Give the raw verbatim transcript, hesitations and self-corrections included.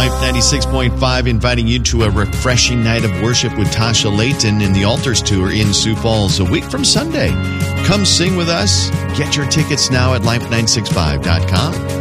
Life ninety-six point five inviting you to a refreshing night of worship with Tasha Layton in the Altars Tour in Sioux Falls a week from Sunday. Come sing with us. Get your tickets now at life nine six five dot com.